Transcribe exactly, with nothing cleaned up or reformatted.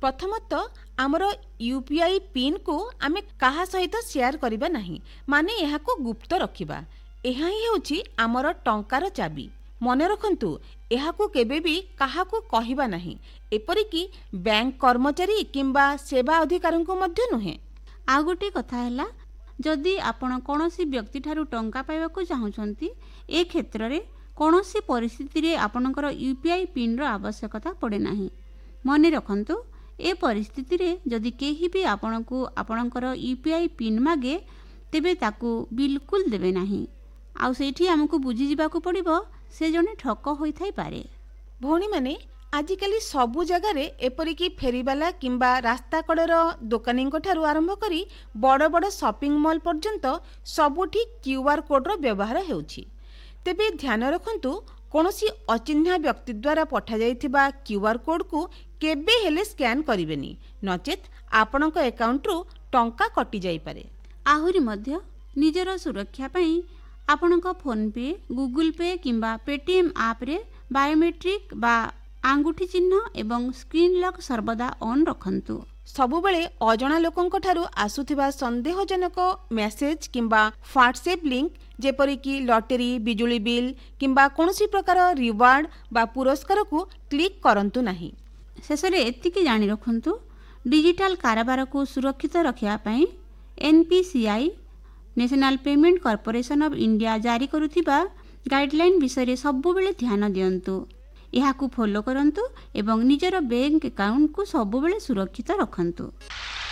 प्रथमतः आमर UPI pin को आमे कहा सहित शेयर करबा नहीं, माने यहाँ को गुप्त रखिबा। यहाँ ही होची आमर टंकार चाबी। मने रखंतु यहाँ को केबे भी कहा को कहिबा नहीं, एपरिकी बैंक कर्मचारी किंबा सेवा अधिकारी को मध्य नुहे। आ गोटे कथा हैला, जदि आपण कोनोसी व्यक्ति ठारू टंका पाइबा को चाहुचंती, ए क्षेत्र रे कोनोसी परिस्थिति रे आपणकर यूपीआई पिन रो आवश्यकता पड़े नाही। मने रखंतु ए परिस्थिति रे जदि केही भी आपणको आपणकर यूपीआई पिन मागे, तेबे ताकू बिल्कुल देबे नाही। आ सेठी हमकु बुझी जिबाकू पड़िबो से जने ठक होई थाई पारे। भौणी माने आजिकाली सबु जगार एपरिकी फेरीवाला किंबा रास्ता कड़र दोकानी ठारू आरंभ करी बड़ बड़ शॉपिंग मॉल पर्यंत सबुठी क्यूआर कोड रो व्यवहार हेउछि। तेबे ध्यान रखंतु कोनोसी अचिन्हा व्यक्ति द्वारा पठा जाइथिबा क्यूआर कोड को केबे हेले स्कैन करिवेनी, नचेत आपणक अकाउंट रो टंका कटि जाई पारे। आहुरी मध्य निजर सुरक्षा पई आपणक फोन पे, गूगल पे किंबा पेटीएम आप रे बायोमेट्रिक बा आंगुठी चिन्ह एवं स्क्रीन लॉक सर्वदा ऑन रखंतु। सबुबेले अजणा लोकंक ठारू आसुथिबा संदेहजनक मेसेज किंबा व्हाट्सएप लिंक जेपरिकी लॉटरी, बिजुली बिल किंबा कोनोसी प्रकार रिवार्ड बा पुरस्कार को क्लिक करंतु नाही। शेषरे एतिकी जानि रखंतु, डिजिटल कारोबार को सुरक्षित रखिया पई NPCI national payment corporation of India जारी करुथिबा गाइडलाइन विषय सबुबेले ध्यान दियंतु। यहाँ फॉलो करंतु एवं निजर बैंक अकाउंट को सबुबेले सुरक्षित रखंतु।